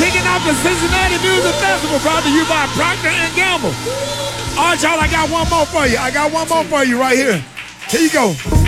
Kicking off the Cincinnati Music Festival brought to you by Procter & Gamble. All right, y'all, I got one more for you. I got one more for you right here. Here you go.